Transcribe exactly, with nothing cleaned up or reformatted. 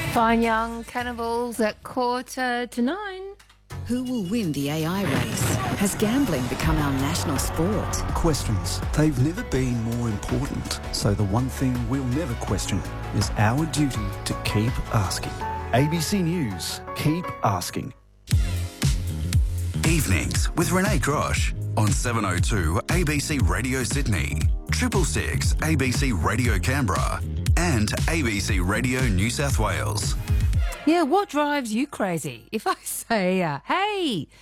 Fine Young Cannibals at quarter to nine. Who will win the A I race? Has gambling become our national sport? Questions. They've never been more important. So the one thing we'll never question is our duty to keep asking. A B C News. Keep asking. Evenings with Renee Grosh on seven oh two A B C Radio Sydney, Triple Six A B C Radio Canberra and A B C Radio New South Wales. Yeah, what drives you crazy? If I say, uh, hey,